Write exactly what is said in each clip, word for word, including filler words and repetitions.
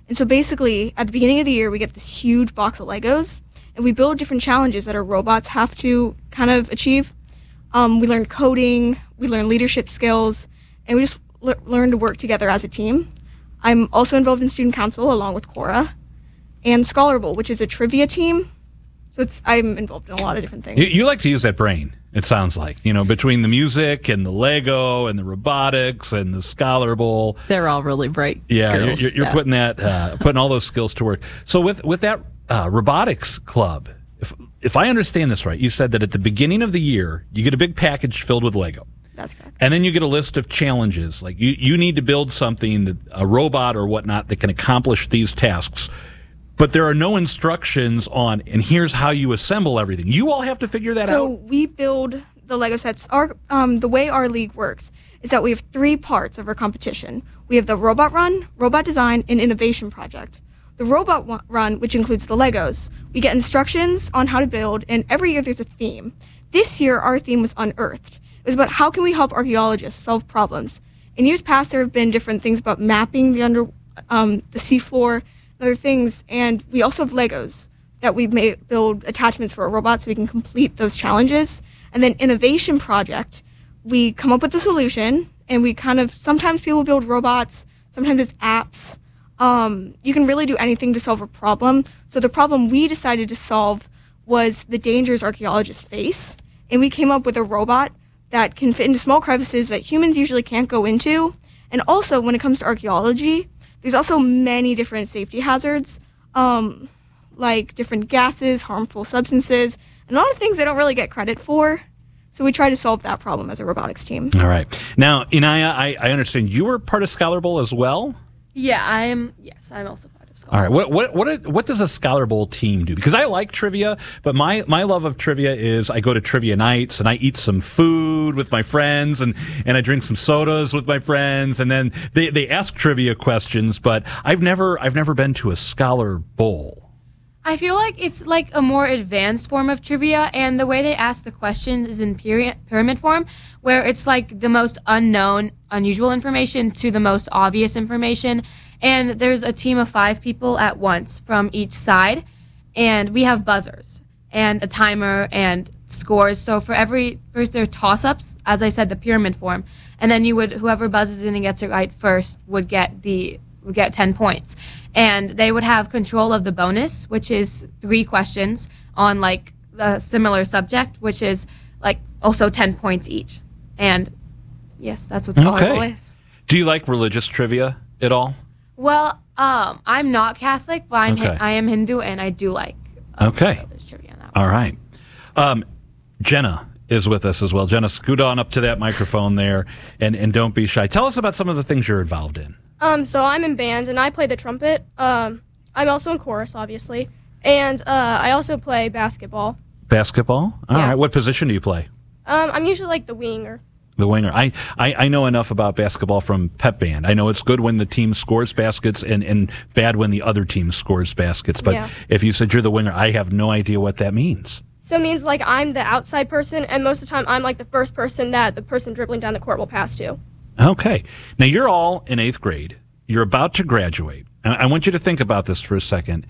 And so basically, at the beginning of the year, we get this huge box of Legos, and we build different challenges that our robots have to kind of achieve. Um, we learn coding, we learn leadership skills, and we just le- learn to work together as a team. I'm also involved in student council along with Cora, and Scholarable, which is a trivia team. So it's, I'm involved in a lot of different things. You, you like to use that brain, it sounds like. You know, between the music and the Lego and the robotics and the Scholarable. They're all really bright Yeah, girls. you're, you're yeah. putting that, uh, putting all those skills to work. So with with that uh, robotics club, if if I understand this right, you said that at the beginning of the year you get a big package filled with Lego. That's correct. And then you get a list of challenges. Like you, you need to build something, that a robot or whatnot, that can accomplish these tasks. But there are no instructions on, and here's how you assemble everything. You all have to figure that So out. we build the Lego sets. Our um, the way our league works is that we have three parts of our competition. We have the robot run, robot design, and innovation project. The robot wa- run, which includes the Legos, we get instructions on how to build, and every year there's a theme. This year, our theme was unearthed. It was about how can we help archaeologists solve problems. In years past, there have been different things about mapping the under um, the seafloor and other things, and we also have Legos that we may build attachments for our robots so we can complete those challenges. And then innovation project, we come up with a solution, and we kind of, sometimes people build robots, sometimes it's apps. Um, you can really do anything to solve a problem. So the problem we decided to solve was the dangers archaeologists face, and we came up with a robot that can fit into small crevices that humans usually can't go into. And also, when it comes to archaeology, there's also many different safety hazards, um, like different gases, harmful substances, and a lot of things they don't really get credit for. So we try to solve that problem as a robotics team. All right. Now, Inaya, I, I understand you were part of Scholarable as well? Yeah, I am. Yes, I'm also part of Scholar. All right. What what what what does a Scholarable team do? Because I like trivia, but my, my love of trivia is I go to trivia nights and I eat some food with my friends and, and I drink some sodas with my friends, and then they, they ask trivia questions. But I've never I've never been to a Scholar Bowl. I feel like it's like a more advanced form of trivia, and the way they ask the questions is in peri- pyramid form, where it's like the most unknown, unusual information to the most obvious information. And there's a team of five people at once from each side, and we have buzzers and a timer and scores. So for every, first there are toss-ups, as I said, the pyramid form, and then you would, whoever buzzes in and gets it right first would get the would get ten points. And they would have control of the bonus, which is three questions on like a similar subject, which is like also ten points each. And yes, that's what Scholarable Okay. is. Do you like religious trivia at all? Well, um, I'm not Catholic, but I'm Okay. hi- I am Hindu, and I do like um, Okay. religious trivia in that way. All right. Um, Jenna is with us as well. Jenna, scoot on up to that microphone there, and, and don't be shy. Tell us about some of the things you're involved in. Um, so I'm in band, and I play the trumpet. Um, I'm also in chorus, obviously. And uh, I also play basketball. Basketball? All Yeah. right. What position do you play? Um, I'm usually like the winger. The winger. I, I, I know enough about basketball from pep band. I know it's good when the team scores baskets and, and bad when the other team scores baskets. But Yeah. if you said you're the winger, I have no idea what that means. So it means like I'm the outside person, and most of the time I'm like the first person that the person dribbling down the court will pass to. Okay. Now, you're all in eighth grade. You're about to graduate. And I want you to think about this for a second.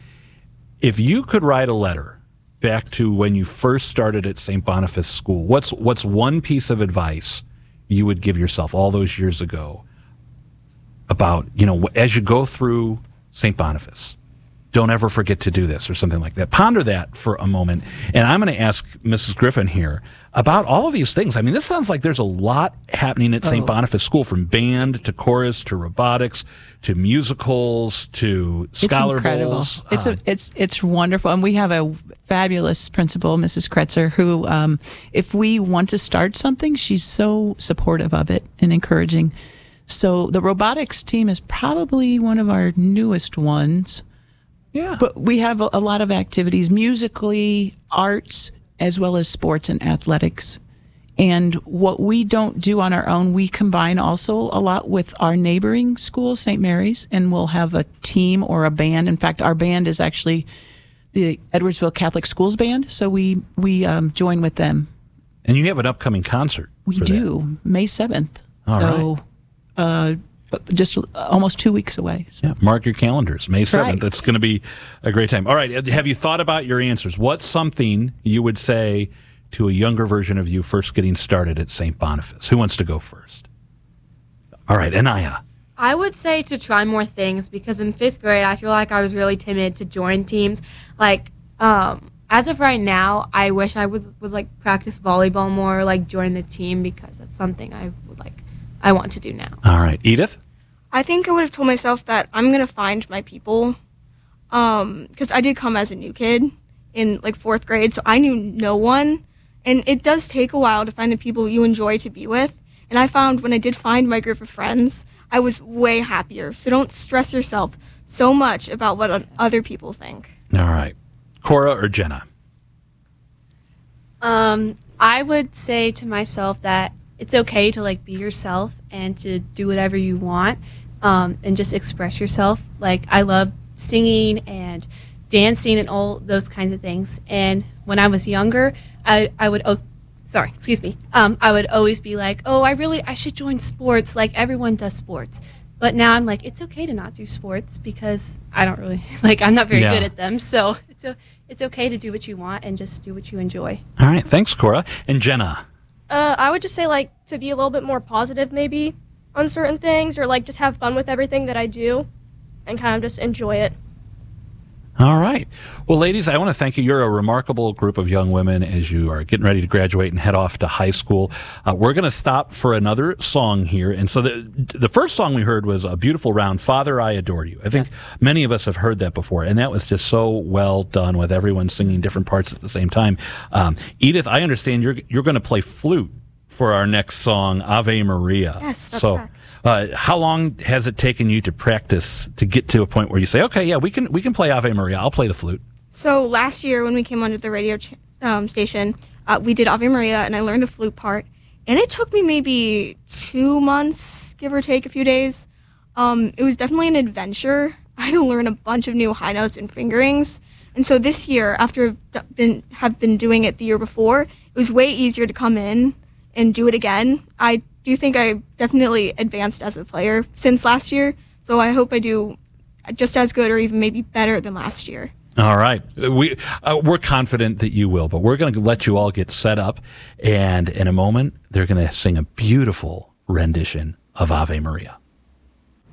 If you could write a letter back to when you first started at Saint Boniface School, what's what's one piece of advice you would give yourself all those years ago about, you know, as you go through Saint Boniface, don't ever forget to do this or something like that. Ponder that for a moment. And I'm going to ask Missus Griffin here about all of these things. I mean, this sounds like there's a lot happening at Saint Oh. Boniface School, from band to chorus to robotics to musicals to Scholar It's incredible. Bowls. It's Uh, a, it's it's wonderful, and we have a fabulous principal, Missus Kretzer, who, um, if we want to start something, she's so supportive of it and encouraging. So the robotics team is probably one of our newest ones. yeah. But we have a, a lot of activities, musically, arts, as well as sports and athletics. And what we don't do on our own, we combine also a lot with our neighboring school, Saint Mary's, and we'll have a team or a band. In fact, our band is actually the Edwardsville Catholic Schools Band, so we, we um, join with them. and you have an upcoming concert. We for that. do, May seventh. All so uh, just almost two weeks away. So. Yeah, mark your calendars. May seventh. right. It's going to be a great time. All right. Have you thought about your answers? What's something you would say to a younger version of you first getting started at Saint Boniface? Who wants to go first? All right, Anaya. I would say to try more things because in fifth grade, I feel like I was really timid to join teams. Like, um, as of right now, I wish I was, was like practice volleyball more, like join the team because that's something I would like, I want to do now. All right, Edith. I think I would have told myself that I'm going to find my people because I did come as a new kid in like fourth grade, so I knew no one. And it does take a while to find the people you enjoy to be with. And I found when I did find my group of friends, I was way happier. So don't stress yourself so much about what other people think. All right. Cora or Jenna? Um, I would say to myself that it's okay to like be yourself and to do whatever you want, um, and just express yourself. Like I love singing and dancing and all those kinds of things. And when I was younger, I I would oh, sorry, excuse me. Um, I would always be like, oh, I really I should join sports. Like everyone does sports. But now I'm like, it's okay to not do sports because I don't really like I'm not very Yeah. good at them. So it's a, it's okay to do what you want and just do what you enjoy. All right. Thanks, Cora. And Jenna. Uh, I would just say like to be a little bit more positive maybe on certain things, or like just have fun with everything that I do and kind of just enjoy it. All right. Well, ladies, I want to thank you. You're a remarkable group of young women as you are getting ready to graduate and head off to high school. Uh, we're going to stop for another song here. And so the the first song we heard was A Beautiful Round, Father, I Adore You. I think many of us have heard that before, and that was just so well done with everyone singing different parts at the same time. Um, Edith, I understand you're you're going to play flute for our next song, Ave Maria. Yes, that's so, correct. Uh, how long has it taken you to practice to get to a point where you say, okay, yeah, we can we can play Ave Maria. I'll play the flute. So last year when we came onto the radio ch- um, station, uh, we did Ave Maria, and I learned the flute part. And it took me maybe two months, give or take a few days. Um, it was definitely an adventure. I had to learn a bunch of new high notes and fingerings. And so this year, after I've d- been have been doing it the year before, it was way easier to come in and do it again. I do think I definitely advanced as a player since last year, so I hope I do just as good or even maybe better than last year. All right. We, uh, we're confident that you will, but we're going to let you all get set up, and in a moment, they're going to sing a beautiful rendition of Ave Maria.